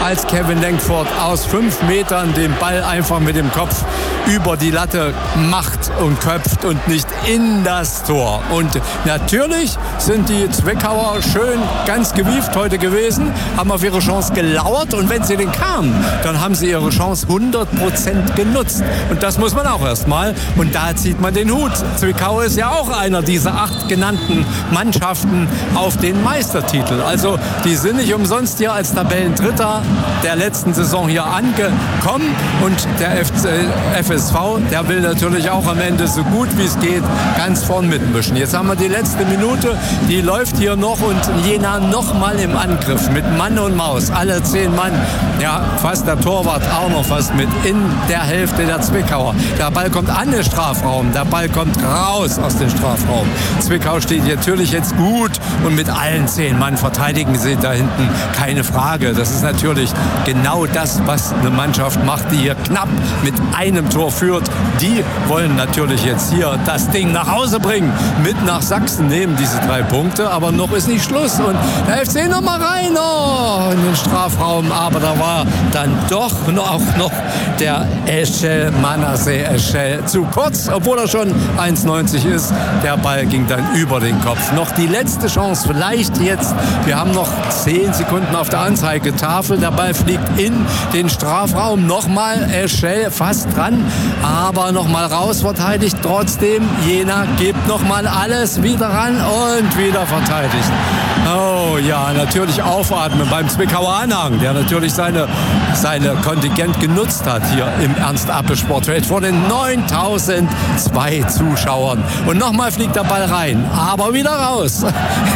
als Kevin Lenkvoort aus 5 Metern den Ball einfach mit dem Kopf über die Latte macht und köpft und nicht in das Tor. Und natürlich sind die Zwickauer schön ganz gewieft heute gewesen, haben auf ihre Chance gelauert und wenn sie denn kamen, dann haben sie ihre Chance 100% genutzt. Und das muss man auch erstmal. Und da zieht man den Hut. Zwickau ist ja auch einer dieser 8 genannten Mannschaften auf den Meistertitel. Also die sind nicht umsonst hier als Tabellendritter der letzten Saison hier angekommen. Und der FSV, der will natürlich auch am Ende so gut wie es geht ganz vorn mitmischen. Jetzt haben wir die letzte Minute, die läuft hier noch und Jena noch mal im Angriff mit Mann und Maus. Alle 10 Mann, ja fast der Torwart auch noch fast mit in der Hälfte der Zwickauer. Der Ball kommt an den Strafraum, der Ball kommt raus aus dem Strafraum. Zwickau steht natürlich jetzt gut und mit allen 10 Mann verteidigen sie da hinten, keine Frage. Das ist natürlich genau das, was eine Mannschaft macht, die hier knapp mit einem Tor führt. Die wollen natürlich jetzt hier das Ding nach Hause bringen, mit nach Sachsen nehmen diese 3 Punkte, aber noch ist nicht Schluss und der FC noch mal rein in den Strafraum, aber da war dann doch auch noch der Eschel, Manasseh Eschel zu kurz, obwohl er schon 1,90 ist. Der Ball ging dann über den Kopf. Noch die letzte Chance, vielleicht jetzt. Wir haben noch 10 Sekunden auf der Anzeigetafel. Der Ball fliegt in den Strafraum. Nochmal Eschel fast dran, aber nochmal raus verteidigt. Trotzdem, Jena gibt nochmal alles wieder ran und wieder verteidigt. Oh ja, natürlich aufatmen beim Zwickauer Anhang, der natürlich seine Kontingent genutzt hat hier im Ernst-Appel-Sportfeld vor den 9.002 Zuschauern. Und nochmal fliegt der Ball rein, aber wieder raus.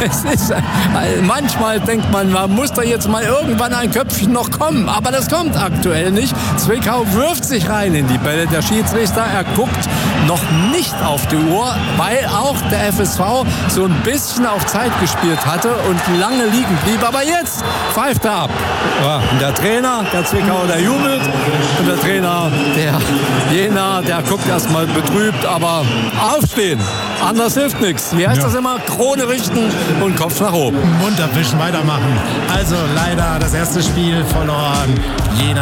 Manchmal denkt man muss da jetzt mal irgendwann ein Köpfchen noch kommen, aber das kommt aktuell nicht. Zwickau wirft sich rein in die Bälle. Der Schiedsrichter, er guckt noch nicht auf die Uhr, weil auch der FSV so ein bisschen auf Zeit gespielt hatte und lange liegen blieb. Aber jetzt pfeift er ab. Ja, und der Trainer, der Zwickauer, der jubelt. Und der Trainer, der Jena, der guckt erstmal betrübt, aber aufstehen. Anders hilft nichts. Wie heißt das immer? Krone richten und Kopf nach oben. Mund abwischen, weitermachen. Also leider das erste Spiel verloren. Jena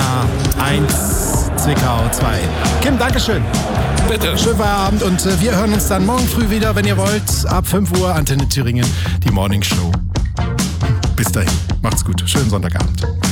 1, Zwickau 2. Kim, Dankeschön. Bitte. Schönen Feierabend und wir hören uns dann morgen früh wieder, wenn ihr wollt. Ab 5 Uhr, Antenne Thüringen, die Morning Show. Bis dahin, macht's gut. Schönen Sonntagabend.